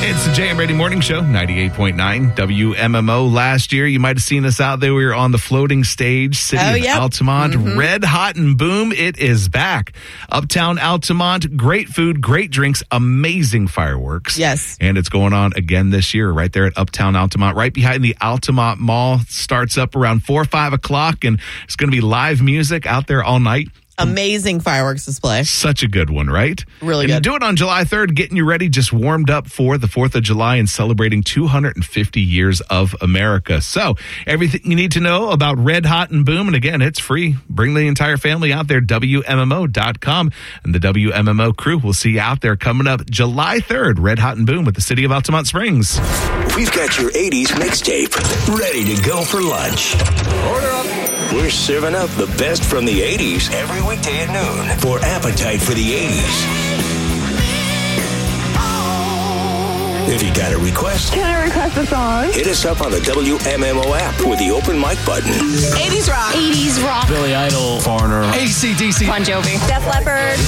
Hey, it's the JM Ready Morning Show, 98.9 WMMO. Last year, you might have seen us out there. We were on the floating stage, city of Altamont. Red Hot and Boom, it is back. Uptown Altamont, great food, great drinks, amazing fireworks. Yes. And it's going on again this year right there at Uptown Altamont, right behind the Altamont Mall. Starts up around 4 or 5 o'clock, and it's going to be live music out there all night. Amazing fireworks display. Such a good one, right? Really and good. Do it on July 3rd, getting you ready, just warmed up for the 4th of July and celebrating 250 years of America. So everything you need to know about Red Hot and Boom, and again, it's free. Bring the entire family out there, WMMO.com, and the WMMO crew will see you out there coming up July 3rd, Red Hot and Boom with the city of Altamont Springs. We've got your 80s mixtape ready to go for lunch. Order up. We're serving up the best from the 80s every weekday at noon for Appetite for the 80s. If you got a request, can I request a song? Hit us up on the WMMO app with the open mic button. 80s rock. 80s rock. Billy Idol. Foreigner. AC/DC. Bon Jovi. Def Leppard.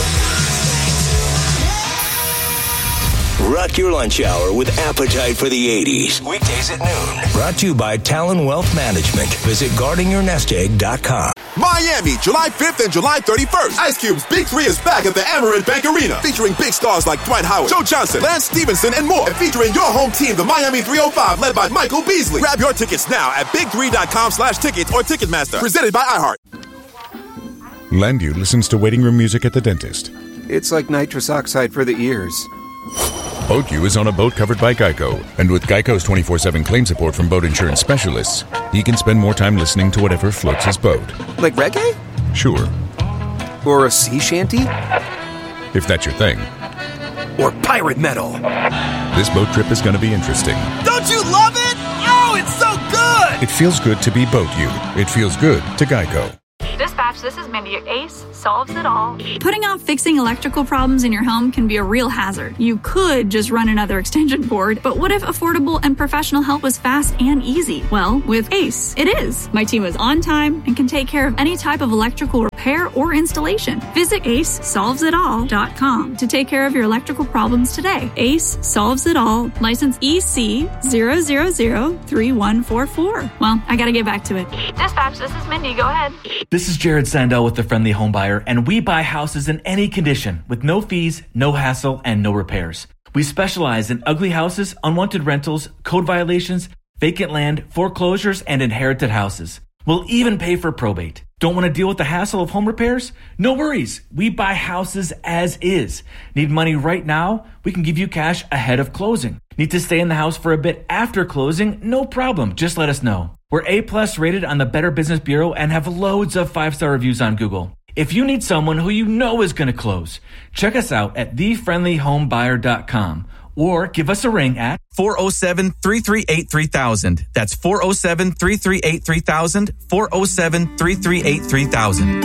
Rock your lunch hour with Appetite for the 80s. Weekdays at noon. Brought to you by Talon Wealth Management. Visit guardingyournestegg.com. Miami, July 5th and July 31st. Ice Cube's Big 3 is back at the Amerant Bank Arena, featuring big stars like Dwight Howard, Joe Johnson, Lance Stevenson, and more. And featuring your home team, the Miami 305, led by Michael Beasley. Grab your tickets now at big3.com/tickets or Ticketmaster. Presented by iHeart. Landu listens to waiting room music at the dentist. It's like nitrous oxide for the ears. BoatU is on a boat covered by Geico, and with Geico's 24/7 claim support from boat insurance specialists, he can spend more time listening to whatever floats his boat. Like reggae? Sure. Or a sea shanty? If that's your thing. Or pirate metal? This boat trip is going to be interesting. Don't you love it? Oh, it's so good! It feels good to be BoatU. It feels good to Geico. Dispatch, this is Mindy. ACE solves it all. Putting off fixing electrical problems in your home can be a real hazard. You could just run another extension cord, but what if affordable and professional help was fast and easy? Well, with ACE, it is. My team is on time and can take care of any type of electrical repair or installation. Visit acesolvesitall.com to take care of your electrical problems today. ACE Solves It All, license EC 0003144. Well, I gotta get back to it. Dispatch, this is Mindy. Go ahead. This is Jared Sandell with the Friendly Home Buyer, and we buy houses in any condition with no fees, no hassle, and no repairs. We specialize in ugly houses, unwanted rentals, code violations, vacant land, foreclosures, and inherited houses. We'll even pay for probate. Don't want to deal with the hassle of home repairs? No worries. We buy houses as is. Need money right now? We can give you cash ahead of closing. Need to stay in the house for a bit after closing? No problem. Just let us know. We're A+ rated on the Better Business Bureau and have loads of 5-star reviews on Google. If you need someone who you know is going to close, check us out at thefriendlyhomebuyer.com or give us a ring at 407-338-3000. That's 407-338-3000, 407-338-3000.